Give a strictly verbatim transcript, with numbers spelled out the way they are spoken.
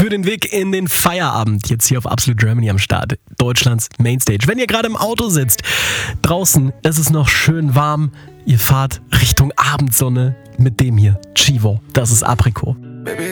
für den Weg in den Feierabend. Jetzt hier auf Absolute Germany am Start. Deutschlands Mainstage. Wenn ihr gerade im Auto sitzt, draußen ist es noch schön warm. Ihr fahrt Richtung Abendsonne mit dem hier. Chivo, das ist Aprikot. Baby,